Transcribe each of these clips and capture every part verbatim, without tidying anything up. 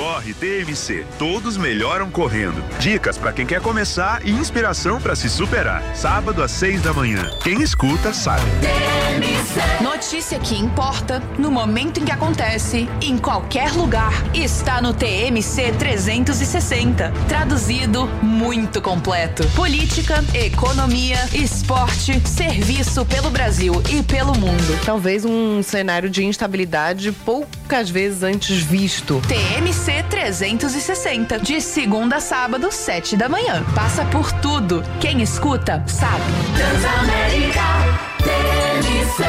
Corre T M C, todos melhoram correndo. Dicas para quem quer começar e inspiração para se superar. Sábado às seis da manhã. Quem escuta sabe. Notícia que importa no momento em que acontece, em qualquer lugar, está no T M C trezentos e sessenta. Traduzido, muito completo. Política, economia, esporte, serviço pelo Brasil e pelo mundo. Talvez um cenário de instabilidade poucas vezes antes visto. T M C trezentos e sessenta, de segunda a sábado, sete da manhã. Passa por tudo. Quem escuta, sabe. Transamérica, T M C.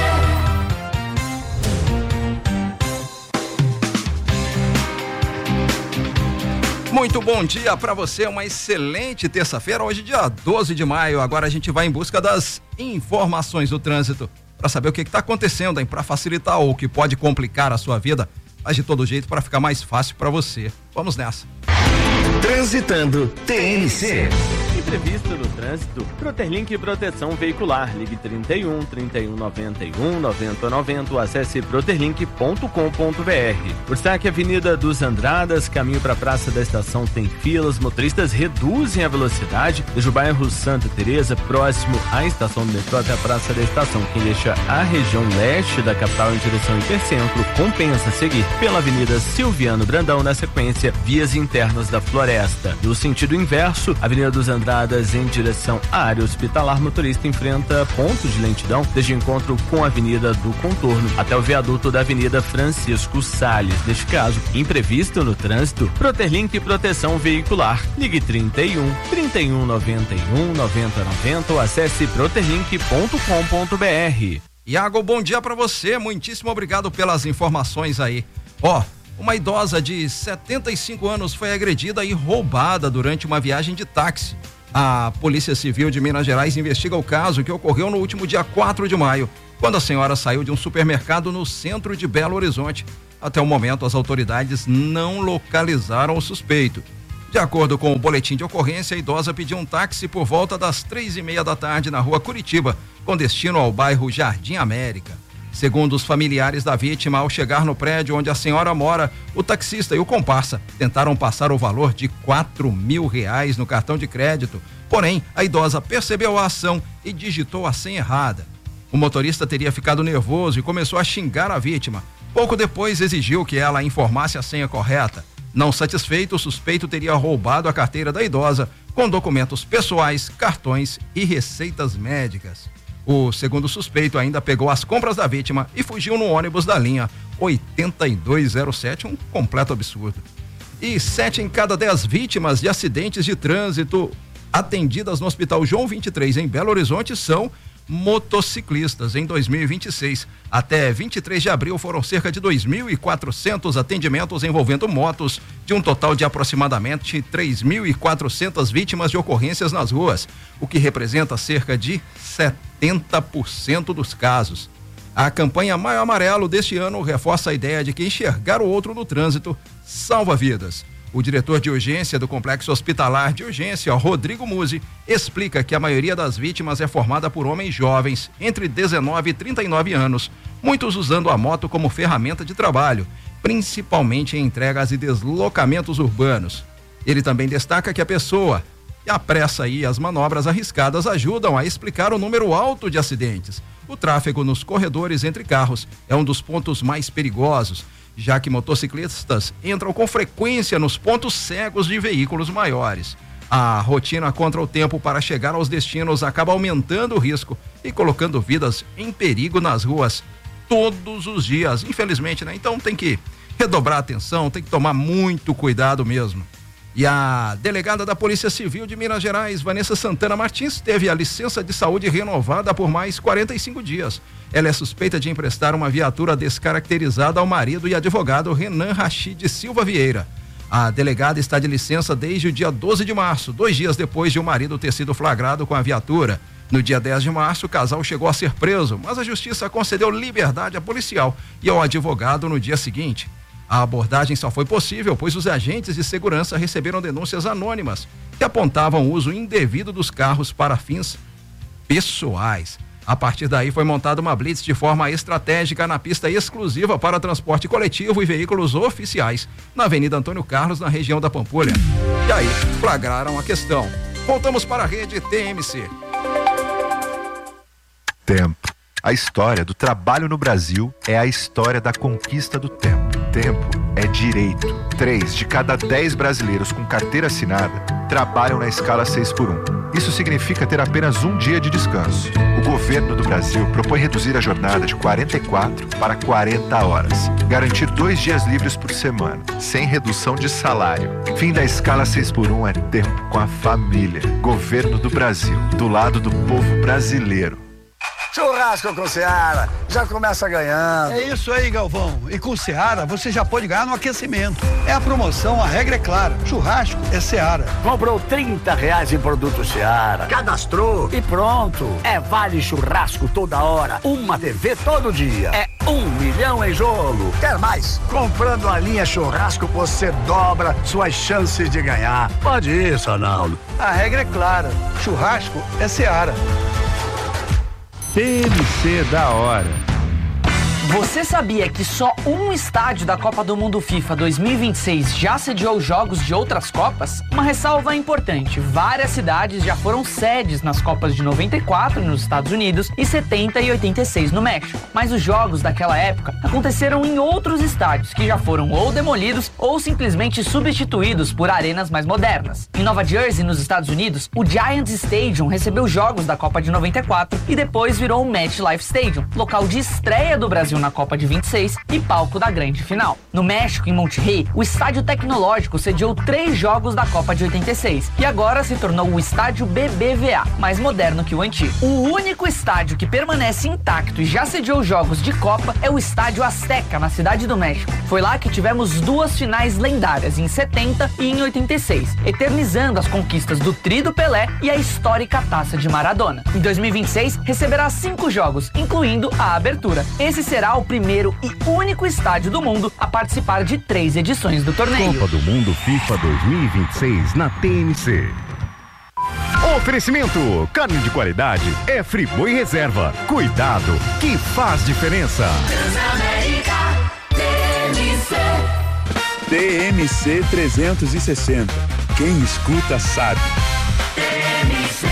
Muito bom dia para você, uma excelente terça-feira, hoje dia doze de maio. Agora a gente vai em busca das informações do trânsito para saber o que está acontecendo, hein, para facilitar ou o que pode complicar a sua vida, mas de todo jeito para ficar mais fácil para você. Vamos nessa. Transitando T M C. Imprevisto no trânsito, Proterlink Proteção Veicular. Ligue trinta e um, trinta e um, noventa e um, noventa, noventa ou acesse proterlink ponto com ponto b r. Por destaque, Avenida dos Andradas, caminho para a Praça da Estação tem filas, motoristas reduzem a velocidade desde o bairro Santa Teresa, próximo à estação do metrô até a Praça da Estação. Quem deixa a região leste da capital em direção ao Hipercentro, compensa seguir pela Avenida Silviano Brandão, na sequência, vias internas da Floresta. No sentido inverso, Avenida dos Andradas em direção à área hospitalar, motorista enfrenta pontos de lentidão desde o encontro com a Avenida do Contorno até o viaduto da Avenida Francisco Salles. Neste caso, imprevisto no trânsito, Proterlink Proteção Veicular. Ligue trinta e um, trinta e um, noventa e um, noventa, noventa ou acesse proterlink ponto com ponto b r. Iago, bom dia para você, muitíssimo obrigado pelas informações aí. Ó, oh, uma idosa de setenta e cinco anos foi agredida e roubada durante uma viagem de táxi. A Polícia Civil de Minas Gerais investiga o caso que ocorreu no último dia quatro de maio, quando a senhora saiu de um supermercado no centro de Belo Horizonte. Até o momento, as autoridades não localizaram o suspeito. De acordo com o boletim de ocorrência, a idosa pediu um táxi por volta das três e meia da tarde na rua Curitiba, com destino ao bairro Jardim América. Segundo os familiares da vítima, ao chegar no prédio onde a senhora mora, o taxista e o comparsa tentaram passar o valor de quatro mil reais no cartão de crédito. Porém, a idosa percebeu a ação e digitou a senha errada. O motorista teria ficado nervoso e começou a xingar a vítima. Pouco depois, exigiu que ela informasse a senha correta. Não satisfeito, o suspeito teria roubado a carteira da idosa com documentos pessoais, cartões e receitas médicas. O segundo suspeito ainda pegou as compras da vítima e fugiu no ônibus da linha oitenta e dois zero sete, um completo absurdo. E sete em cada dez vítimas de acidentes de trânsito atendidas no Hospital João vinte e três em Belo Horizonte são motociclistas. Em dois mil e vinte e seis, até vinte e três de abril, foram cerca de dois mil e quatrocentos atendimentos envolvendo motos, de um total de aproximadamente três mil e quatrocentas vítimas de ocorrências nas ruas, o que representa cerca de setenta por cento dos casos. A campanha Maio Amarelo deste ano reforça a ideia de que enxergar o outro no trânsito salva vidas. O diretor de urgência do Complexo Hospitalar de Urgência, Rodrigo Musi, explica que a maioria das vítimas é formada por homens jovens, entre dezenove e trinta e nove anos, muitos usando a moto como ferramenta de trabalho, principalmente em entregas e deslocamentos urbanos. Ele também destaca que a pessoa e a pressa e as manobras arriscadas ajudam a explicar o número alto de acidentes. O tráfego nos corredores entre carros é um dos pontos mais perigosos, já que motociclistas entram com frequência nos pontos cegos de veículos maiores. A rotina contra o tempo para chegar aos destinos acaba aumentando o risco e colocando vidas em perigo nas ruas todos os dias, infelizmente, né? Então tem que redobrar a atenção, tem que tomar muito cuidado mesmo. E a delegada da Polícia Civil de Minas Gerais, Vanessa Santana Martins, teve a licença de saúde renovada por mais quarenta e cinco dias. Ela é suspeita de emprestar uma viatura descaracterizada ao marido e advogado Renan Rachid Silva Vieira. A delegada está de licença desde o dia doze de março, dois dias depois de o marido ter sido flagrado com a viatura. No dia dez de março, o casal chegou a ser preso, mas a justiça concedeu liberdade à policial e ao advogado no dia seguinte. A abordagem só foi possível pois os agentes de segurança receberam denúncias anônimas que apontavam o uso indevido dos carros para fins pessoais. A partir daí foi montada uma blitz de forma estratégica na pista exclusiva para transporte coletivo e veículos oficiais, na Avenida Antônio Carlos, na região da Pampulha. E aí, flagraram a questão. Voltamos para a rede T M C. Tempo. A história do trabalho no Brasil é a história da conquista do tempo. Tempo é direito. Três de cada dez brasileiros com carteira assinada trabalham na escala seis por um. Isso significa ter apenas um dia de descanso. O governo do Brasil propõe reduzir a jornada de quarenta e quatro para quarenta horas. Garantir dois dias livres por semana, sem redução de salário. Fim da escala seis por um é tempo com a família. Governo do Brasil, do lado do povo brasileiro. Churrasco com Seara, já começa ganhando. É isso aí, Galvão. E com Seara você já pode ganhar no aquecimento. É a promoção, a regra é clara. Churrasco é Seara. Comprou trinta reais em produto Seara, cadastrou e pronto. É vale churrasco toda hora, uma T V todo dia. É um milhão em jogo. Quer mais? Comprando a linha churrasco você dobra suas chances de ganhar. Pode ir, Sonaldo. A regra é clara. Churrasco é Seara. T M C da hora. Você sabia que só um estádio da Copa do Mundo FIFA dois mil e vinte e seis já sediou jogos de outras Copas? Uma ressalva importante, várias cidades já foram sedes nas Copas de noventa e quatro nos Estados Unidos e setenta e oitenta e seis no México. Mas os jogos daquela época aconteceram em outros estádios que já foram ou demolidos ou simplesmente substituídos por arenas mais modernas. Em Nova Jersey, nos Estados Unidos, o Giants Stadium recebeu jogos da Copa de noventa e quatro e depois virou o MetLife Stadium, local de estreia do Brasil na Copa de vinte e seis e palco da grande final. No México, em Monterrey, o Estádio Tecnológico sediou três jogos da Copa de oitenta e seis e agora se tornou o Estádio B B V A, mais moderno que o antigo. O único estádio que permanece intacto e já sediou jogos de Copa é o Estádio Azteca, na Cidade do México. Foi lá que tivemos duas finais lendárias, em setenta e em oitenta e seis, eternizando as conquistas do Tri do Pelé e a histórica Taça de Maradona. Em dois mil e vinte e seis, receberá cinco jogos, incluindo a abertura. Esse será o primeiro e único estádio do mundo a participar de três edições do torneio. Copa do Mundo FIFA dois mil e vinte e seis na T M C. Oferecimento: carne de qualidade é Friboi Reserva. Cuidado que faz diferença. Transamérica, T M C. T M C trezentos e sessenta. Quem escuta sabe. T M C.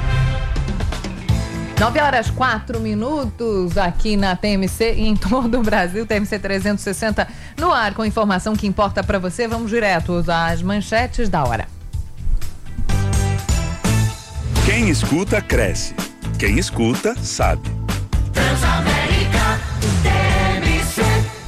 nove horas quatro minutos aqui na T M C e em todo o Brasil. T M C trezentos e sessenta no ar com informação que importa para você. Vamos direto às manchetes da hora. Quem escuta cresce. Quem escuta sabe. Transamérica, T M C.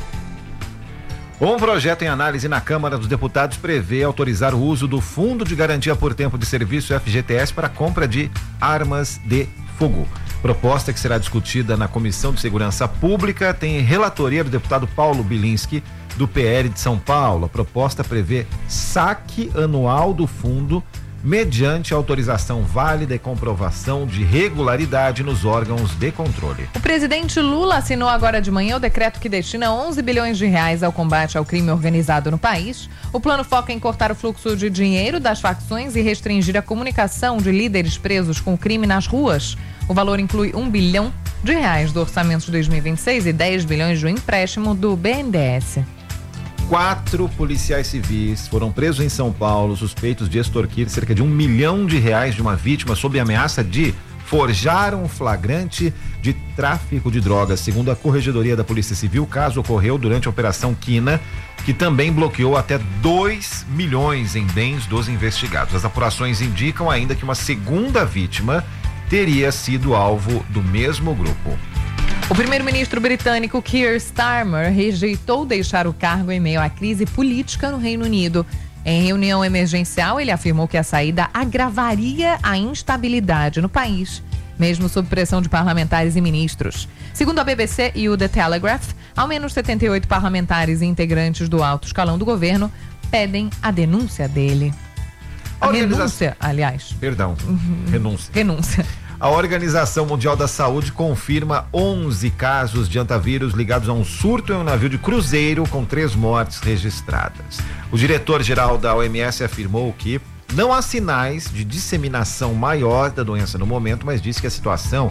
Um projeto em análise na Câmara dos Deputados prevê autorizar o uso do Fundo de Garantia por Tempo de Serviço F G T S para a compra de armas de fogo. Proposta que será discutida na Comissão de Segurança Pública tem relatoria do deputado Paulo Bilinski, do P L de São Paulo. A proposta prevê saque anual do fundo mediante autorização válida e comprovação de regularidade nos órgãos de controle. O presidente Lula assinou agora de manhã o decreto que destina onze bilhões de reais ao combate ao crime organizado no país. O plano foca em cortar o fluxo de dinheiro das facções e restringir a comunicação de líderes presos com o crime nas ruas. O valor inclui um bilhão de reais do orçamento de dois mil e vinte e seis e dez bilhões do empréstimo do B N D E S. Quatro policiais civis foram presos em São Paulo, suspeitos de extorquir cerca de um milhão de reais de uma vítima sob ameaça de forjar um flagrante de tráfico de drogas. Segundo a Corregedoria da Polícia Civil, o caso ocorreu durante a Operação Quina, que também bloqueou até dois milhões em bens dos investigados. As apurações indicam ainda que uma segunda vítima teria sido alvo do mesmo grupo. O primeiro-ministro britânico Keir Starmer rejeitou deixar o cargo em meio à crise política no Reino Unido. Em reunião emergencial, ele afirmou que a saída agravaria a instabilidade no país, mesmo sob pressão de parlamentares e ministros. Segundo a B B C e o The Telegraph, ao menos setenta e oito parlamentares e integrantes do alto escalão do governo pedem a denúncia dele. A Organiza... renúncia, aliás. Perdão, uhum. renúncia. Renúncia. A Organização Mundial da Saúde confirma onze casos de antavírus ligados a um surto em um navio de cruzeiro com três mortes registradas. O diretor-geral da O M S afirmou que não há sinais de disseminação maior da doença no momento, mas disse que a situação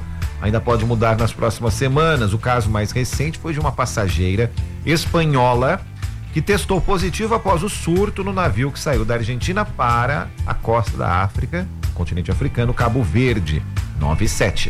ainda pode mudar nas próximas semanas. O caso mais recente foi de uma passageira espanhola que testou positivo após o surto no navio que saiu da Argentina para a costa da África, continente africano, Cabo Verde, nove sete.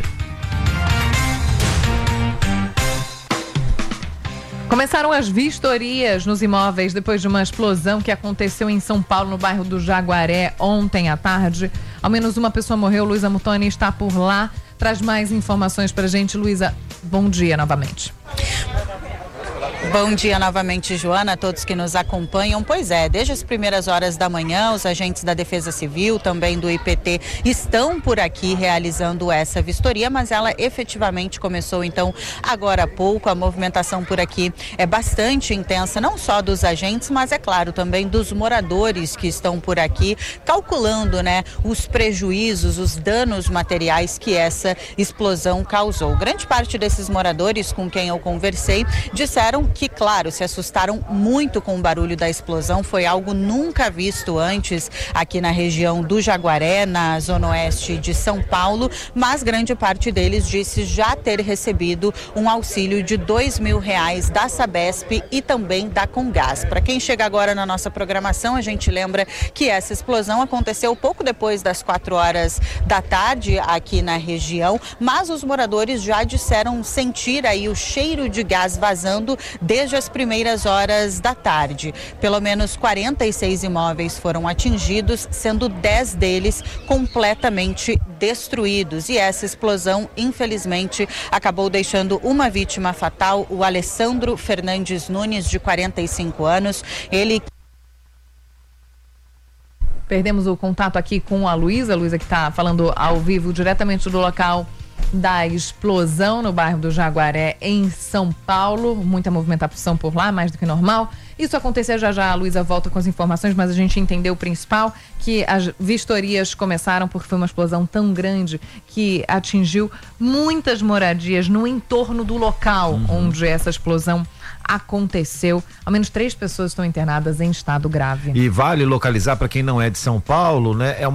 Começaram as vistorias nos imóveis depois de uma explosão que aconteceu em São Paulo, no bairro do Jaguaré, ontem à tarde. Ao menos uma pessoa morreu. Luísa Mutoni está por lá. Traz mais informações pra gente. Luísa, bom dia novamente. Bom dia novamente, Joana, a todos que nos acompanham. Pois é, desde as primeiras horas da manhã, os agentes da Defesa Civil, também do I P T, estão por aqui realizando essa vistoria, mas ela efetivamente começou então agora há pouco. A movimentação por aqui é bastante intensa, não só dos agentes, mas é claro também dos moradores que estão por aqui, calculando, né, os prejuízos, os danos materiais que essa explosão causou. Grande parte desses moradores com quem eu conversei disseram que, claro, se assustaram muito com o barulho da explosão. Foi algo nunca visto antes aqui na região do Jaguaré, na zona oeste de São Paulo, mas grande parte deles disse já ter recebido um auxílio de dois mil reais da Sabesp e também da Comgás. Para quem chega agora na nossa programação, a gente lembra que essa explosão aconteceu pouco depois das quatro horas da tarde aqui na região, mas os moradores já disseram sentir aí o cheiro de gás vazando desde as primeiras horas da tarde. Pelo menos quarenta e seis imóveis foram atingidos, sendo dez deles completamente destruídos. E essa explosão, infelizmente, acabou deixando uma vítima fatal, o Alessandro Fernandes Nunes, de quarenta e cinco anos. Ele... Perdemos o contato aqui com a Luísa, Luísa que está falando ao vivo diretamente do local da explosão no bairro do Jaguaré, em São Paulo. Muita movimentação por lá, mais do que normal. Isso aconteceu já já, a Luísa volta com as informações, mas a gente entendeu o principal, que as vistorias começaram porque foi uma explosão tão grande que atingiu muitas moradias no entorno do local uhum. onde essa explosão aconteceu. Ao menos três pessoas estão internadas em estado grave. E vale localizar, para quem não é de São Paulo, né? É uma